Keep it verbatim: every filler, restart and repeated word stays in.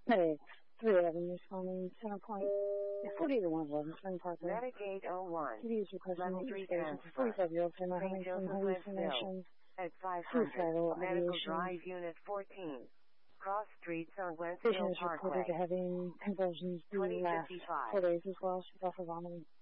Hey, three Avenue, responding Center Point. Yeah, forty to one eleven, Spring Parkway. Medicaid oh one. City is requesting Level that you three stay for transfer. forty-five-year-old female Saint having some Joseph hallucinations, at five hundred. suicidal Medical ideation. Drive Unit fourteen. Cross Streets on Patient Wentzville is reported Parkway. having convulsions the twenty last fifty-five. four days as well. She's also vomiting.